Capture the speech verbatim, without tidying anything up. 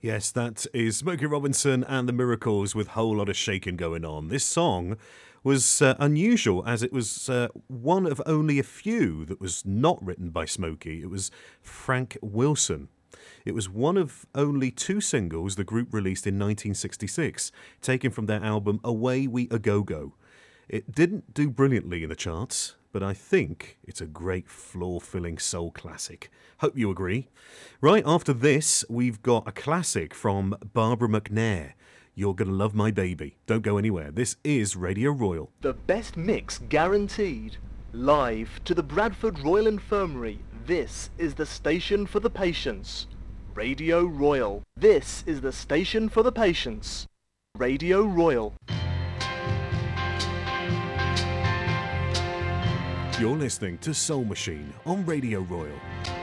Yes, that is Smokey Robinson and the Miracles with Whole Lot of Shaking Going On. This song was uh, unusual as it was uh, one of only a few that was not written by Smokey. It was Frank Wilson. It was one of only two singles the group released in nineteen sixty-six, taken from their album Away We A Go Go. It didn't do brilliantly in the charts, but I think it's a great floor-filling soul classic. Hope you agree. Right after this, we've got a classic from Barbara McNair. You're Gonna Love My Baby. Don't go anywhere. This is Radio Royal. The best mix guaranteed. Live to the Bradford Royal Infirmary. This is the station for the patients. Radio Royal. This is the station for the patients. Radio Royal. You're listening to Soul Machine on Radio Royal.